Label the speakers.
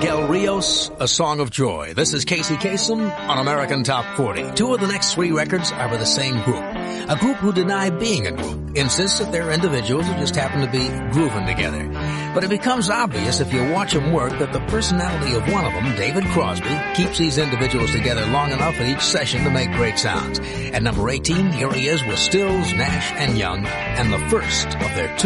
Speaker 1: Del Rios, A Song of Joy. This is Casey Kasem on American Top 40. Two of the next three records are by the same group. A group who deny being a group, insists that they're individuals who just happen to be grooving together. But it becomes obvious if you watch them work that the personality of one of them, David Crosby, keeps these individuals together long enough at each session to make great sounds. At number 18, here he is with Stills, Nash, and Young, and the first of their two